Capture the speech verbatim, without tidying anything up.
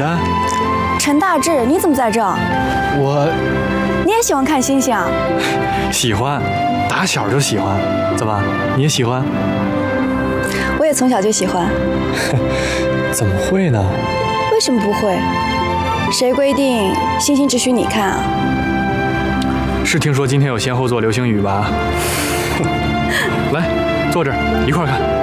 的？ 陈大志，你怎么在这？ 我， 你也喜欢看星星啊？ 喜欢，打小就喜欢。怎么，你也喜欢？ 我也从小就喜欢。 怎么会呢？ 为什么不会？谁规定星星只许你看啊？ 是听说今天有先后座流星雨吧？来，坐这儿一块儿看。